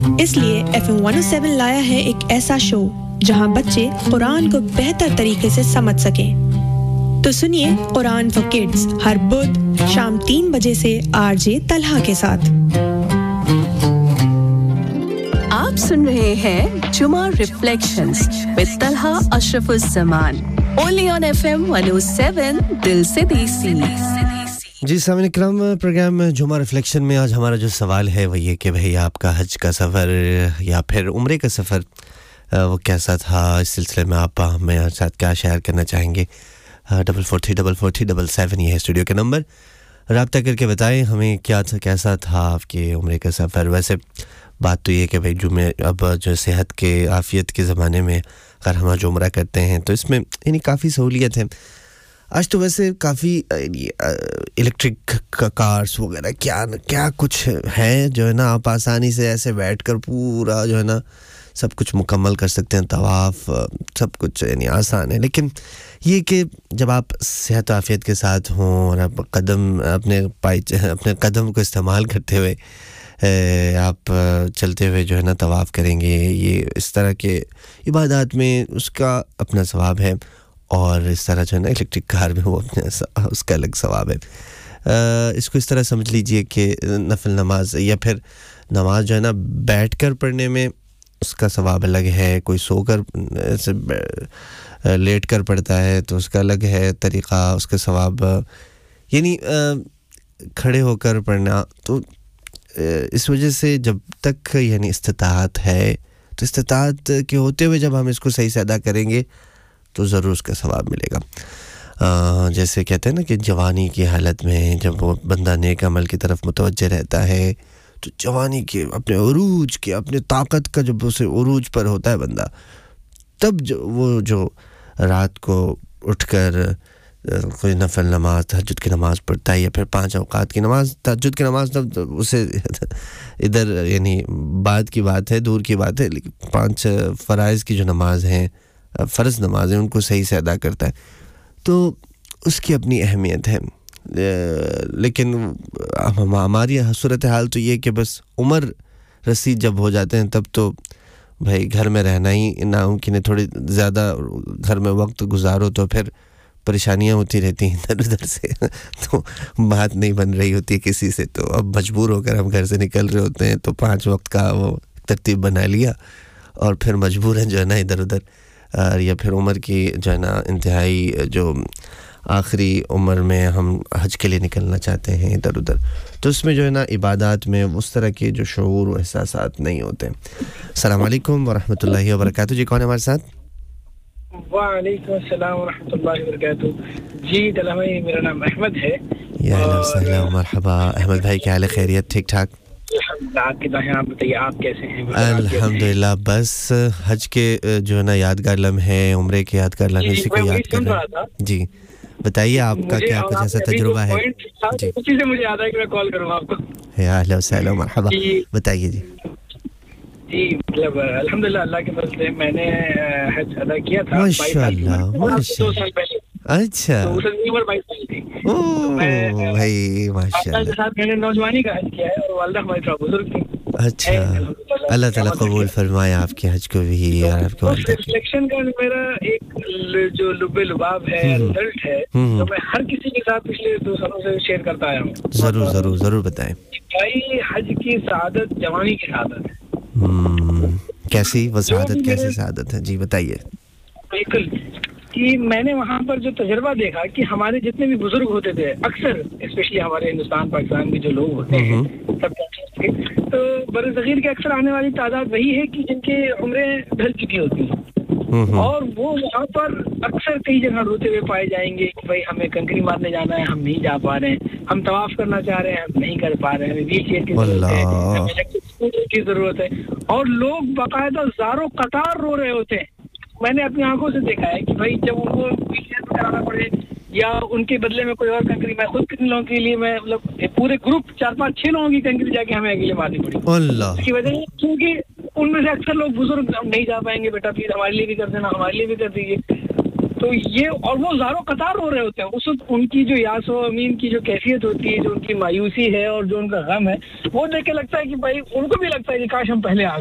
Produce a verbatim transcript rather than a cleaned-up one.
इसलिए F M one oh seven लाया है एक ऐसा शो जहां बच्चे कुरान को बेहतर तरीके से समझ सकें। तो सुनिए कुरान फॉर किड्स हर बुध शाम तीन बजे से आरजे तलहा के साथ। आप सुन रहे हैं जुमा reflections with Talha अशरफुस Zaman only on F M one oh seven दिल से देसी। जी सामने इकराम प्रोग्राम जुमा रिफ्लेक्शन में आज हमारा जो सवाल है वो ये कि भाई आपका हज का सफ़र या फिर उम्रे का सफ़र वो कैसा था। इस सिलसिले में आप हमें साथ क्या शेयर करना चाहेंगे। Double four three double four three double seven ये है स्टूडियो के नंबर। राब्ता करके बताएं हमें क्या था कैसा था आपके उम्रे का सफ़र। वैसे बात तो ये कि भाई जुमे अब जो सेहत के आफियत के ज़माने में अगर हम जो उम्रा करते हैं तो इसमें यानी काफ़ी सहूलियत है। आज तो वैसे काफ़ी इलेक्ट्रिक कार्स वगैरह क्या क्या कुछ है जो है ना आप आसानी से ऐसे बैठकर पूरा जो है ना सब कुछ मुकम्मल कर सकते हैं। तवाफ़ सब कुछ यानी आसान है। लेकिन ये कि जब आप सेहत आफियत के साथ हों और आप कदम अपने पाई अपने कदम को इस्तेमाल करते हुए आप चलते हुए जो है ना तवाफ़ करेंगे ये इस तरह के इबादत में उसका अपना सवाब है और इस तरह जो है ना इलेक्ट्रिक कार में वो अपने उसका अलग सवाब है। आ, इसको इस तरह समझ लीजिए कि नफल नमाज या फिर नमाज जो है ना बैठकर पढ़ने में उसका सवाब अलग है। कोई सोकर ऐसे लेट कर पढ़ता है तो उसका अलग है तरीक़ा उसका सवाब यानी खड़े होकर पढ़ना। तो इस वजह से जब तक यानी इस्तिताअत है तो इस्तिताअत के होते हुए जब हम इसको सही से अदा करेंगे तो ज़रूर उसका सवाब मिलेगा। आ, जैसे कहते हैं ना कि जवानी की हालत में जब वो बंदा नेक अमल की तरफ मुतवज्जे रहता है तो जवानी के अपने उरूज के अपने ताकत का जब उसे उरूज पर होता है बंदा तब जो वो जो रात को उठकर कोई नफल नमाज तहज्जुद की नमाज़ पढ़ता है या फिर पांच औकात की नमाज तहज्जुद की नमाज तब तो उसे इधर यानी बाद की बात है दूर की बात है। लेकिन पांच फ़राइज़ की जो नमाज हैं फ़र्ज़ नमाज़ें उनको सही से अदा करता है तो उसकी अपनी अहमियत है। लेकिन हमारी सूरत हाल तो ये कि बस उम्र रसीद जब हो जाते हैं तब तो भाई घर में रहना ही नामुमकिन है। थोड़ी ज़्यादा घर में वक्त गुजारो तो फिर परेशानियां होती रहती हैं इधर उधर से तो बात नहीं बन रही होती है किसी से। तो अब मजबूर होकर हम घर से निकल रहे होते हैं तो पाँच वक्त का वो तरतीब बना लिया और फिर मजबूर हैं जो है ना इधर उधर या फिर उम्र की जो है ना इंतहाई जो आखिरी उम्र में हम हज के लिए निकलना चाहते हैं इधर उधर तो उसमें जो है ना इबादत में उस तरह के जो शऊर और एहसासात नहीं होते। अस्सलाम वालेकुम व रहमतुल्लाहि व बरकातहू। जी कौन है हमारे साथ? वालेकुम अस्सलाम व रहमतुल्लाहि व बरकातहू। जी दला भाई मेरा नाम अहमद है। या अहला सहला मरहबा अहमद भाई क्या हाल है खैरियत ठीक ठाक? आप बताइए आप कैसे हैं? अल्हम्दुलिल्लाह बस हज के जो है ना यादगार लम्हे उम्रे के यादगार लम्हे इसी को याद कर रहा था। जी बताइए आपका क्या कुछ ऐसा तजुर्बा है? जी उसी से मुझे याद है कि मैं कॉल करूंगा आपको। या अहला सहला मरहबा बताइए जी। जी मतलब अल्हम्दुलिल्लाह अल्लाह के फज़ल से मैंने हज अदा किया था माशाअल्लाह दो साल पहले। अच्छा तो उस उम्र बाईस साल थी। ओह भाई माशाअल्लाह के साथ मैंने नौजवानी का हज किया है और वालिदा हमारी थोड़ा बुजुर्ग थी। अच्छा अल्लाह ताला कबूल फरमाए आपके हज को भी और आपके वालिदा को। सिलेक्शन का मेरा एक जो लुबे लुबाब है रिजल्ट है तो मैं हर किसी के साथ पिछले दो सालों से शेयर करता आया हूँ। जरूर जरूर जरूर बताएं। भाई हज की सआदत जवानी की सआदत है। हम्म कैसी वो सआदत कैसी सआदत है जी बताइए। बिल्कुल कि मैंने वहाँ पर जो तजुर्बा देखा कि हमारे जितने भी बुजुर्ग होते थे अक्सर स्पेशली हमारे हिंदुस्तान पाकिस्तान में जो लोग होते हैं सब तो बरसगीर के अक्सर आने वाली तादाद वही है कि जिनके उम्रें ढल चुकी होती हैं और वो वहाँ पर अक्सर कई जगह रोते हुए पाए जाएंगे कि भाई हमें कंकरी मारने जाना है हम नहीं जा पा रहे हैं, हम तवाफ करना चाह रहे हैं हम नहीं कर पा रहे हैं, हमें व्हील चेयर की जरूरत है, हमें स्कूटर की जरूरत है और लोग बाकायदा ज़ारो कतार रो रहे होते हैं। मैंने अपनी आंखों से देखा है कि भाई जब उनको व्हील चेयर पर कराना पड़े या उनके बदले में कोई और कंकरी, मैं खुद कितने लोगों के लिए मैं मतलब पूरे ग्रुप चार पाँच छह लोगों की कंकरी जाके हमें अकेले मारनी पड़ी इसकी वजह से क्योंकि उनमें से अक्सर लोग बुजुर्ग नहीं जा पाएंगे, बेटा प्लीज हमारे लिए भी कर देना हमारे लिए भी कर दीजिए। تو یہ اور وہ زاروں قطار ہو رہے ہوتے ہیں اس وقت ان کی جو یاس و امین کی جو کیفیت ہوتی ہے جو ان کی مایوسی ہے اور جو ان کا غم ہے وہ دیکھ کے لگتا ہے کہ بھائی ان کو بھی لگتا ہے کہ کاش ہم پہلے آ